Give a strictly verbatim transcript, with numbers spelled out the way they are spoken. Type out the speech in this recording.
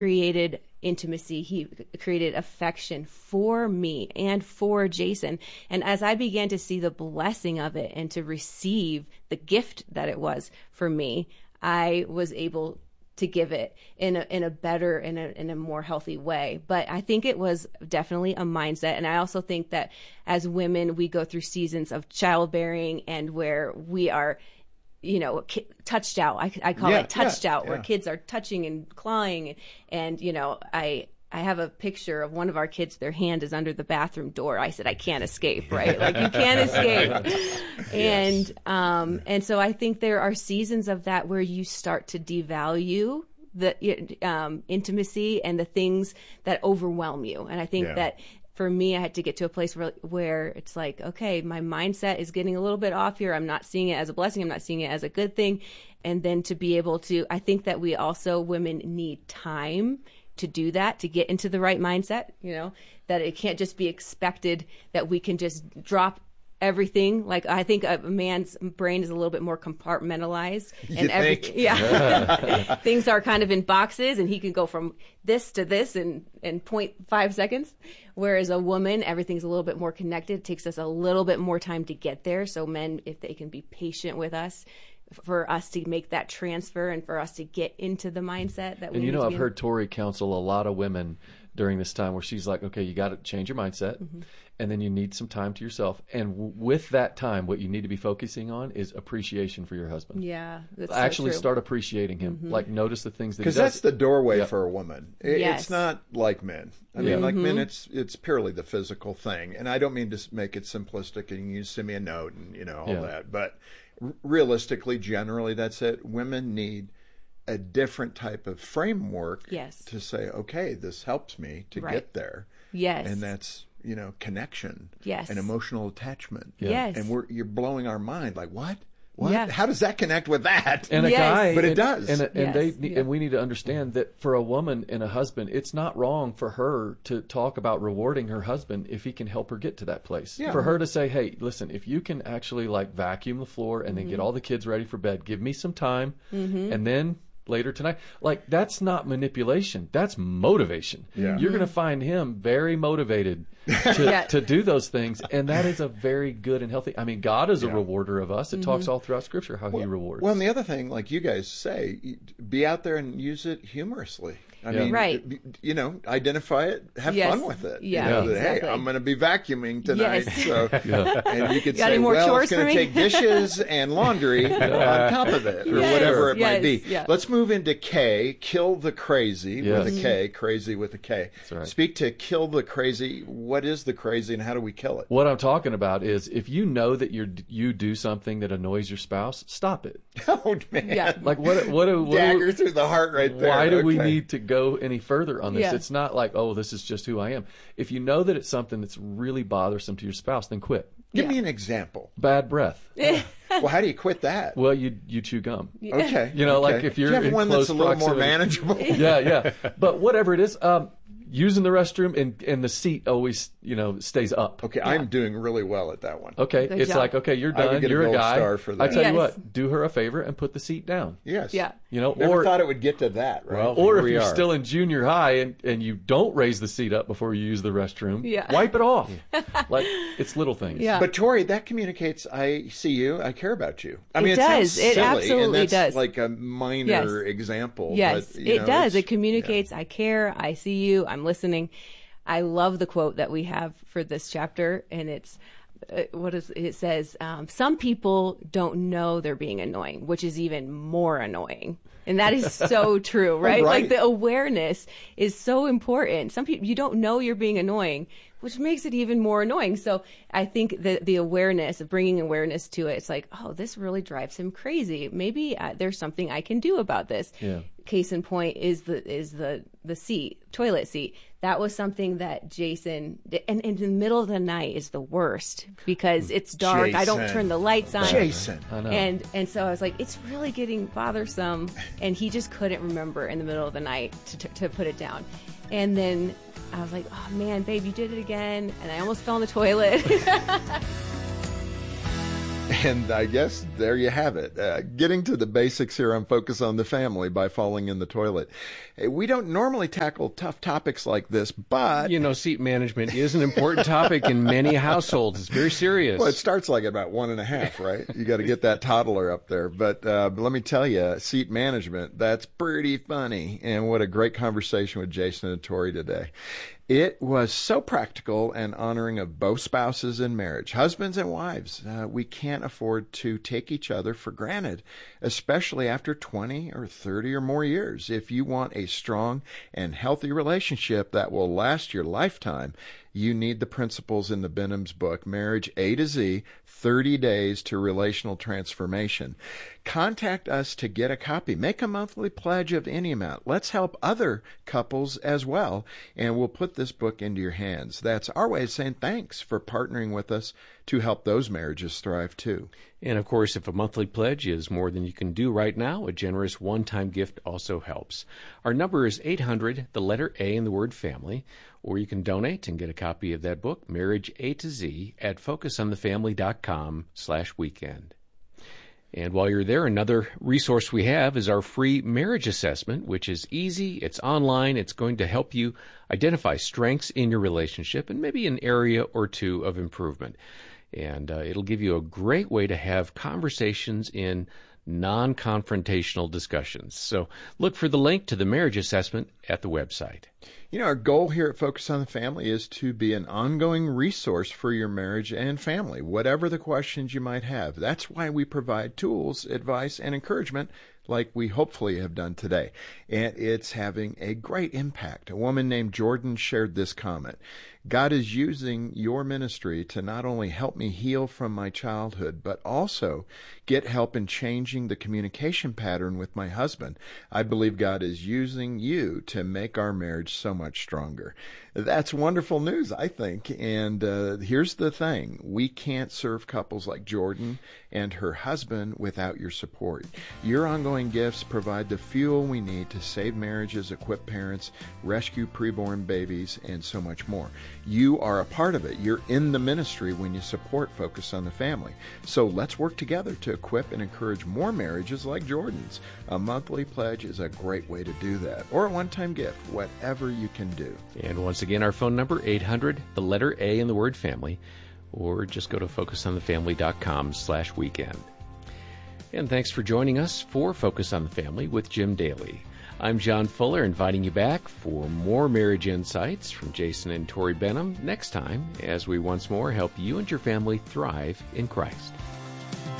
created intimacy. He created affection for me and for Jason. And as I began to see the blessing of it and to receive the gift that it was for me, I was able to give it in a in a better, in a in a more healthy way. But I think it was definitely a mindset. And I also think that as women, we go through seasons of childbearing and where we are, you know, touched out. I, I call yeah, it touched yeah, out, where yeah. kids are touching and clawing. And, you know, I I have a picture of one of our kids, their hand is under the bathroom door. I said, I can't escape, right? Like, you can't escape. And Yes. um, and so I think there are seasons of that where you start to devalue the um, intimacy and the things that overwhelm you. And I think Yeah. that for me, I had to get to a place where where it's like, okay, my mindset is getting a little bit off here. I'm not seeing it as a blessing. I'm not seeing it as a good thing. And then to be able to, I think that we also, women need time to do that, to get into the right mindset, you know, that it can't just be expected that we can just drop everything. Like, I think a man's brain is a little bit more compartmentalized, You and everything, think? yeah, things are kind of in boxes, and he can go from this to this in in zero point five seconds. Whereas a woman, everything's a little bit more connected. It takes us a little bit more time to get there. So men, if they can be patient with us, for us to make that transfer and for us to get into the mindset that we And you need know, to I've be heard Tori counsel a lot of women during this time where she's like, okay, you got to change your mindset, mm-hmm. and then you need some time to yourself. And w- with that time, what you need to be focusing on is appreciation for your husband. Yeah, that's Actually so true. start appreciating him. Mm-hmm. Like, notice the things that he Because does. that's the doorway Yeah. for a woman. It, Yes. It's not like men. I Yeah. mean, like Mm-hmm. men, it's it's purely the physical thing. And I don't mean to s- make it simplistic and you send me a note and, you know, all Yeah. that. But r- realistically, generally, that's it. Women need a different type of framework Yes. to say, okay, this helps me to Right. get there. Yes. And that's, you know, connection. Yes. And emotional attachment. Yes. And we're you're blowing our mind. Like, what? What? Yeah. How does that connect with that? And a Yes. guy, But it and, does. and, and Yes. they Yeah. and we need to understand that for a woman and a husband, it's not wrong for her to talk about rewarding her husband if he can help her get to that place. Yeah. For her to say, "Hey, listen, if you can actually like vacuum the floor and then get all the kids ready for bed, give me some time, and then." Later tonight, like, that's not manipulation, that's motivation. Yeah. You're going to find him very motivated to, Yeah. to do those things, and that is a very good and healthy. I mean, God is a Yeah. rewarder of us. It talks all throughout Scripture how He rewards. Well, and the other thing, like you guys say, y- be out there and use it humorously. I Yeah. mean, Right. y- you know, identify it, have Yes. fun with it. You Yeah, know, that, exactly. hey, I'm going to be vacuuming tonight. Yes. So, Yeah. and you could Got say, any more well, chores it's going for to me? take dishes and laundry on top of it, or Yes. whatever it might Yes. be. Yeah. Let's move into K, kill the crazy Yes. with a K, crazy with a K. That's right. Speak to kill the crazy. What is the crazy and how do we kill it? What I'm talking about is if you know that you you do something that annoys your spouse, stop it. Oh, man. Yeah. Like, what what, do- what do- Dagger through the heart right there. why do we Okay. need to go any further on this? Yeah. It's not like, oh, this is just who I am. If you know that it's something that's really bothersome to your spouse, then quit. Give Yeah. me an example. Bad breath. Well, how do you quit that? Well, you you chew gum. Okay. You know, like okay. if you're Do you have in one close that's a little more proximity. manageable. Yeah, yeah. But whatever it is, um, using the restroom and and the seat always, you know, stays up. Okay, I'm doing really well at that one. Okay, Good it's job. like, okay, you're I would done. get a You're a gold guy. star for I that. tell Yes. you what, do her a favor and put the seat down. Yes. Yeah. You know, Never or thought it would get to that, right? Well, or Here if we you're are. still in junior high and, and you don't raise the seat up before you use the restroom, Yeah. wipe it off. Like, it's little things. Yeah. But Tori, that communicates I see you, I care about you. I It mean, it, does. sounds It silly, absolutely and that's does. like a minor Yes. example. Yes, but, you it know, does. it's- It communicates, I care, I see you, I'm listening. I love the quote that we have for this chapter, and it's, uh, what is it says, um, some people don't know they're being annoying, which is even more annoying. And that is so true, right? right. Like, the awareness is so important. Some people, you don't know you're being annoying, which makes it even more annoying. So I think that the awareness of bringing awareness to it, it's like, oh, this really drives him crazy. Maybe uh, there's something I can do about this. Yeah. Case in point is the is the the seat, toilet seat. That was something that Jason, and, and in the middle of the night is the worst because it's dark. I don't Jason. turn the lights on. Jason. I know. And and so I was like, it's really getting bothersome, and he just couldn't remember in the middle of the night to to, to put it down. And then I was like, oh man, babe, you did it again, and I almost fell in the toilet. And I guess there you have it. Uh, getting to the basics here on Focus on the Family by falling in the toilet. We don't normally tackle tough topics like this, but... You know, seat management is an important topic in many households. It's very serious. Well, it starts like about one and a half, right? You got to get that toddler up there. But, uh, but let me tell you, seat management, that's pretty funny. And what a great conversation with Jason and Tori today. It was so practical and honoring of both spouses in marriage, husbands and wives. Uh, we can't afford to take each other for granted, especially after twenty or thirty or more years. If you want a strong and healthy relationship that will last your lifetime, you need the principles in the Benham's book, Marriage A to Z, thirty days to Relational Transformation. Contact us to get a copy. Make a monthly pledge of any amount. Let's help other couples as well, and we'll put this book into your hands. That's our way of saying thanks for partnering with us to help those marriages thrive too. And of course, if a monthly pledge is more than you can do right now, a generous one-time gift also helps. Our number is eight hundred, the letter A in the word family, or you can donate and get a copy of that book, Marriage A to Z, at focusonthefamily.com slash weekend. And while you're there, another resource we have is our free marriage assessment, which is easy, it's online, it's going to help you identify strengths in your relationship and maybe an area or two of improvement. And uh, it'll give you a great way to have conversations in non-confrontational discussions. So look for the link to the marriage assessment at the website. You know, our goal here at Focus on the Family is to be an ongoing resource for your marriage and family, whatever the questions you might have. That's why we provide tools, advice, and encouragement like we hopefully have done today. And it's having a great impact. A woman named Jordan shared this comment. God is using your ministry to not only help me heal from my childhood, but also get help in changing the communication pattern with my husband. I believe God is using you to make our marriage so much stronger. That's wonderful news, I think. And uh, here's the thing. We can't serve couples like Jordan and her husband without your support. Your ongoing gifts provide the fuel we need to save marriages, equip parents, rescue preborn babies, and so much more. You are a part of it. You're in the ministry when you support Focus on the Family. So let's work together to equip and encourage more marriages like Jordan's. A monthly pledge is a great way to do that, or a one-time gift, whatever you can do. And once again, our phone number, eight hundred, the letter A in the word family, or just go to focusonthefamily.com slash weekend. And thanks for joining us for Focus on the Family with Jim Daly. I'm John Fuller, inviting you back for more marriage insights from Jason and Tori Benham next time as we once more help you and your family thrive in Christ.